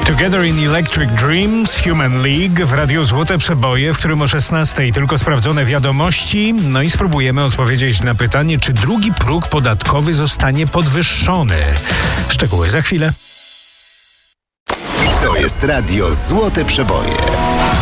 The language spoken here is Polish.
Together in Electric Dreams, Human League w Radiu Złote Przeboje, w którym o 16:00 tylko sprawdzone wiadomości. No i spróbujemy odpowiedzieć na pytanie, czy drugi próg podatkowy zostanie podwyższony. Szczegóły za chwilę. To jest Radio Złote Przeboje.